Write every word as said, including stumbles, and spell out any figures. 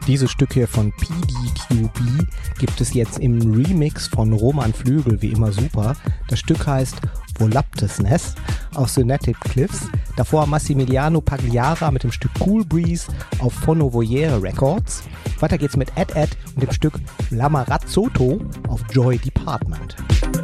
Dieses Stück hier von P D Q B gibt es jetzt im Remix von Roman Flügel, wie immer super. Das Stück heißt Voluptuousness auf Sonatic Cliffs. Davor Massimiliano Pagliara mit dem Stück Cool Breeze auf Fono Voyere Records. Weiter geht's mit Ed Ed und dem Stück L'Amarazzoto auf Joy Department.